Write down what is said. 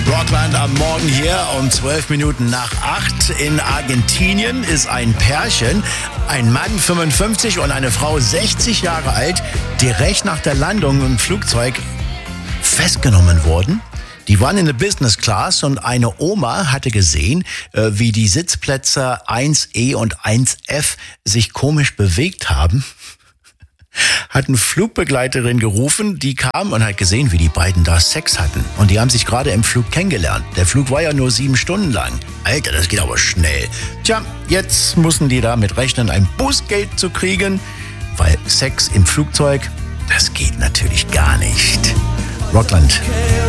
Rockland am Morgen hier um 12 Minuten nach 8. In Argentinien ist ein Pärchen, ein Mann 55 und eine Frau 60 Jahre alt, direkt nach der Landung im Flugzeug festgenommen worden. Die waren in der Business Class und eine Oma hatte gesehen, wie die Sitzplätze 1E und 1F sich komisch bewegt haben. Hat eine Flugbegleiterin gerufen, die kam und hat gesehen, wie die beiden da Sex hatten. Und die haben sich gerade im Flug kennengelernt. Der Flug war ja nur 7 Stunden lang. Alter, das geht aber schnell. Tja, jetzt müssen die damit rechnen, ein Bußgeld zu kriegen, weil Sex im Flugzeug, das geht natürlich gar nicht. Rockland.